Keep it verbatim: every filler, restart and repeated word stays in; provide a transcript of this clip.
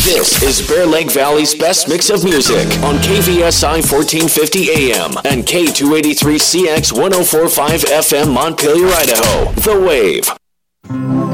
This is Bear Lake Valley's best mix of music on K V S I fourteen fifty A M and K two eighty-three C X ten forty-five F M Montpelier, Idaho. The Wave.